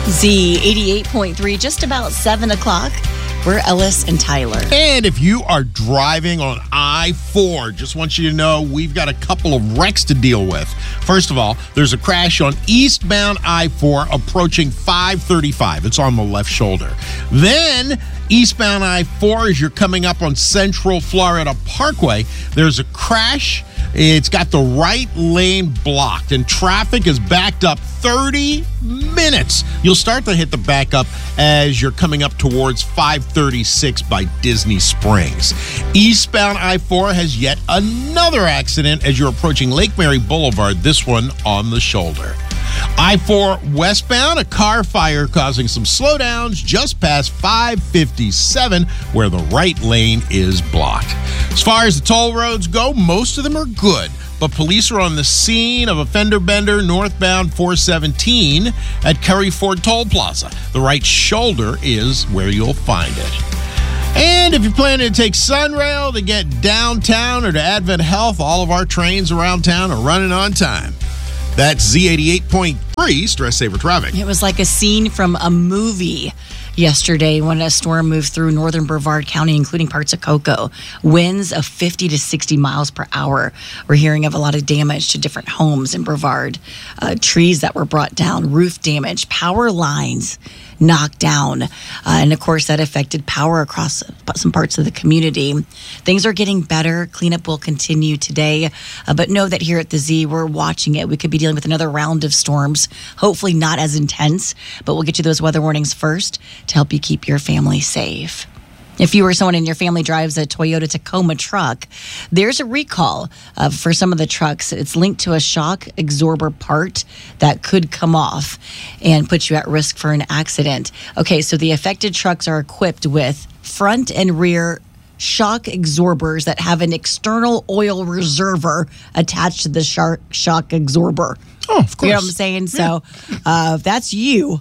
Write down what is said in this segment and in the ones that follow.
Z88.3, just about 7 o'clock. We're Ellis and Tyler. And if you are driving on I-4, just want you to know we've got a couple of wrecks to deal with. First of all, there's a crash on eastbound I-4 approaching 535. It's on the left shoulder. Then eastbound I-4, as you're coming up on Central Florida Parkway, there's a crash. It's got the right lane blocked, and traffic is backed up 30 minutes. You'll start to hit the backup as you're coming up towards 536 by Disney Springs. Eastbound I-4 has yet another accident as you're approaching Lake Mary Boulevard, this one on the shoulder. I-4 westbound, a car fire causing some slowdowns just past 557 where the right lane is blocked. As far as the toll roads go, most of them are good, but police are on the scene of a fender bender northbound 417 at Curry Ford Toll Plaza. The right shoulder is where you'll find it. And if you're planning to take Sunrail to get downtown or to Advent Health, all of our trains around town are running on time. That's Z88.3 Stress Saver Traffic. It was like a scene from a movie yesterday when a storm moved through northern Brevard County, including parts of Cocoa. Winds of 50 to 60 miles per hour. We're hearing of a lot of damage to different homes in Brevard. Trees that were brought down, roof damage, power lines knocked down. And of course, that affected power across some parts of the community. Things are getting better. Cleanup will continue today. But know that here at the Z, we're watching it. We could be dealing with another round of storms, hopefully not as intense, but we'll get you those weather warnings first to help you keep your family safe. If you or someone in your family drives a Toyota Tacoma truck, there's a recall for some of the trucks. It's linked to a shock absorber part that could come off and put you at risk for an accident. Okay, so the affected trucks are equipped with front and rear shock absorbers that have an external oil reservoir attached to the shock absorber. Oh, of course. You know what I'm saying? Yeah. So if that's you,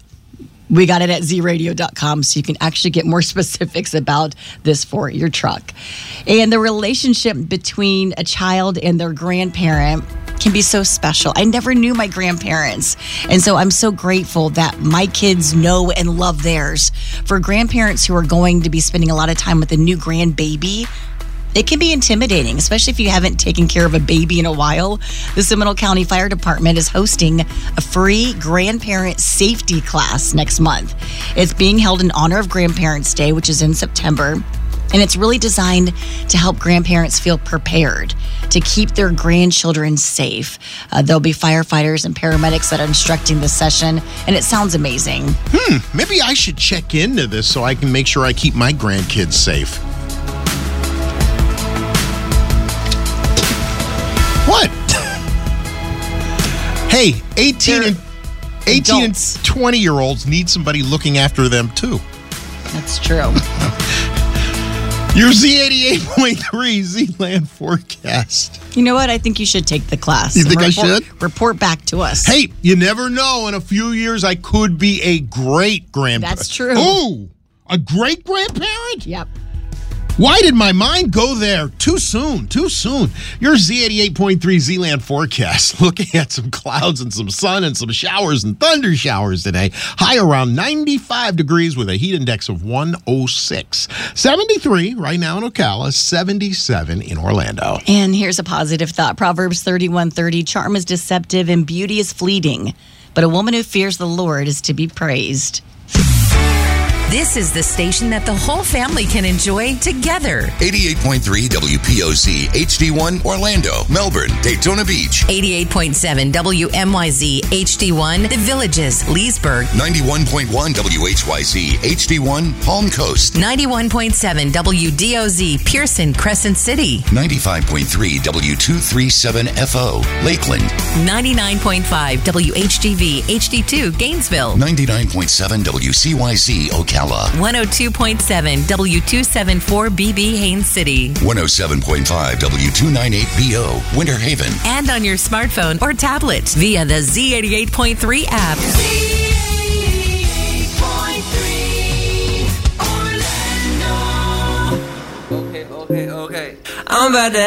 we got it at zradio.com so you can actually get more specifics about this for your truck. And the relationship between a child and their grandparent can be so special. I never knew my grandparents. And so I'm so grateful that my kids know and love theirs. For grandparents who are going to be spending a lot of time with a new grandbaby, it can be intimidating, especially if you haven't taken care of a baby in a while. The Seminole County Fire Department is hosting a free grandparent safety class next month. It's being held in honor of Grandparents' Day, which is in September. And it's really designed to help grandparents feel prepared to keep their grandchildren safe. There'll be firefighters and paramedics that are instructing the session, and it sounds amazing. Maybe I should check into this so I can make sure I keep my grandkids safe. What? Hey, 18 and 20-year-olds need somebody looking after them, too. That's true. Your Z88.3 Z-Land forecast. You know what? I think you should take the class. You think I should? Report back to us. Hey, you never know. In a few years, I could be a great-grandparent. That's true. Oh, a great-grandparent? Yep. Why did my mind go there? Too soon. Your Z88.3 Z-Land forecast. Looking at some clouds and some sun and some showers and thunder showers today. High around 95 degrees with a heat index of 106. 73 right now in Ocala, 77 in Orlando. And here's a positive thought. Proverbs 31:30, charm is deceptive and beauty is fleeting, but a woman who fears the Lord is to be praised. This is the station that the whole family can enjoy together. 88.3 WPOZ HD1 Orlando, Melbourne, Daytona Beach. 88.7 WMYZ HD1 The Villages, Leesburg. 91.1 WHYZ HD1 Palm Coast. 91.7 WDOZ Pearson, Crescent City. 95.3 W237FO Lakeland. 99.5 WHGV HD2 Gainesville. 99.7 WCYZ Ocala. 102.7 W274BB Haines City. 107.5 W298BO Winter Haven. And on your smartphone or tablet via the Z88.3 app. Z88.3 Orlando. Okay. I'm about to